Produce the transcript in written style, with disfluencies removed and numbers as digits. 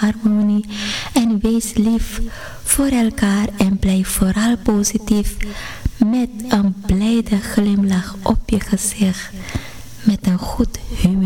harmonie en wees lief voor elkaar en blijf vooral positief met een blijde glimlach op je gezicht, met een goed humeur.